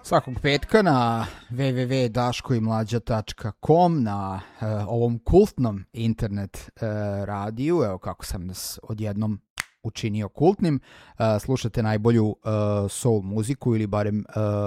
Svakog petka na www.daškoimlađa.com na ovom kultnom internet radiju, evo kako sam nas odjednom učinio kultnim, slušate najbolju soul muziku ili barem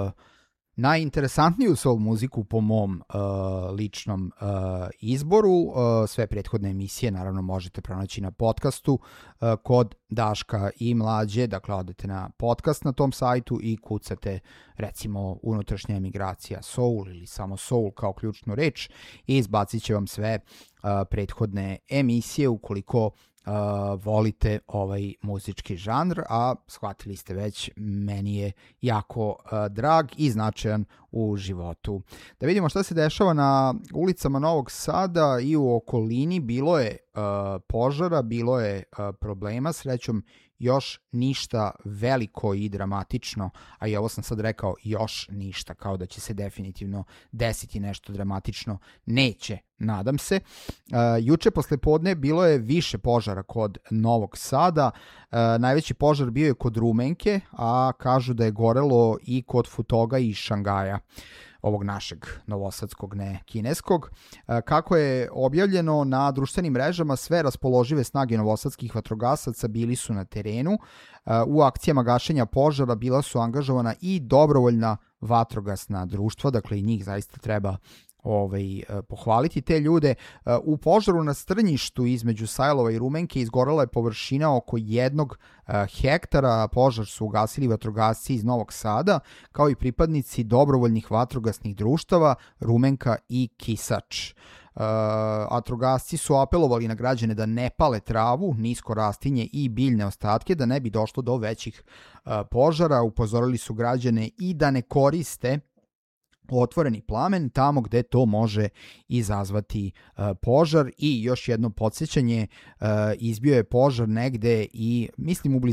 najinteresantniju soul muziku po mom ličnom izboru. Sve prethodne emisije naravno možete pronaći na podcastu kod Daška i Mlađe, dakle odete na podcast na tom sajtu i kucate recimo unutrašnja emigracija soul ili samo soul kao ključnu reč i izbacit će vam sve prethodne emisije ukoliko volite ovaj muzički žanr, a shvatili ste već, meni je jako drag i značajan u životu. Da vidimo šta se dešava na ulicama Novog Sada i u okolini. Bilo je požara, bilo je problema, srećom još ništa veliko i dramatično, a i ovo sam sad rekao još ništa, kao da će se definitivno desiti nešto dramatično, neće, nadam se. Juče posle podne bilo je više požara kod Novog Sada, najveći požar bio je kod Rumenke, a kažu da je gorelo i kod Futoga i Šangaja, ovog našeg novosadskog, ne kineskog. Kako je objavljeno na društvenim mrežama, sve raspoložive snage novosadskih vatrogasaca bili su na terenu. U akcijama gašenja požara bila su angažovana i dobrovoljna vatrogasna društva, dakle i njih zaista treba pohvaliti te ljude. U požaru na Strnjištu između Sajlova i Rumenke izgorela je površina oko 1 hektara. Požar su ugasili vatrogasci iz Novog Sada, kao i pripadnici dobrovoljnih vatrogasnih društava Rumenka i Kisač. Vatrogasci su apelovali na građane da ne pale travu, nisko rastinje i biljne ostatke, da ne bi došlo do većih požara. Upozorili su građane i da ne koriste otvoreni plamen tamo gde to može izazvati požar. I još jedno podsjećanje, izbio je požar negde i mislim u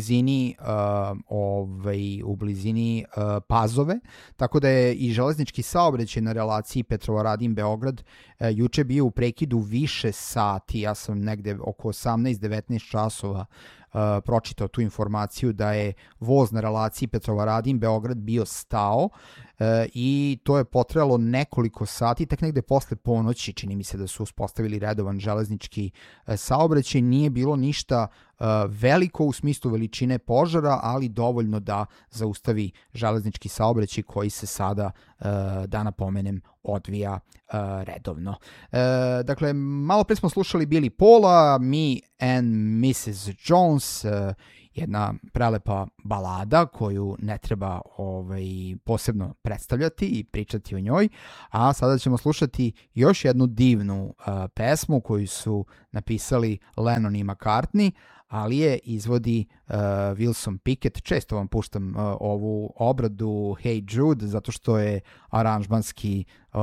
blizini Pazove, tako da je i železnički saobraćaj na relaciji Petrovaradin-Beograd juče bio u prekidu više sati. Ja sam negde oko 18-19 časova pročitao tu informaciju da je voz na relaciji Petrovaradin-Beograd bio stao i to je potrajalo nekoliko sati, tek negde posle ponoći čini mi se da su uspostavili redovan železnički saobraćaj. Nije bilo ništa veliko u smislu veličine požara, ali dovoljno da zaustavi železnički saobraćaj koji se sada, da napomenem, odvija redovno. Dakle, malo pre smo slušali Billy Paula, Me and Mrs. Jones, jedna prelepa balada koju ne treba posebno predstavljati i pričati o njoj, a sada ćemo slušati još jednu divnu pesmu koju su napisali Lennon i McCartney, ali je izvodi Wilson Pickett. Često vam puštam ovu obradu Hey Jude, zato što je aranžmanski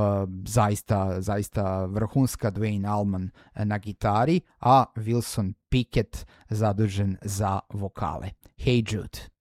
zaista vrhunska, Duane Allman na gitari, a Wilson Pickett zadužen za vokale. Hey Jude.